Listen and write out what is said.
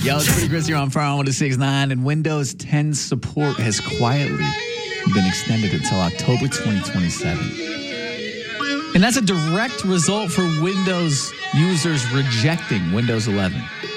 Yo, it's pretty Chris here on Fire on 106.9, and Windows 10 support has quietly been extended until October 2027. And that's a direct result for Windows users rejecting Windows 11.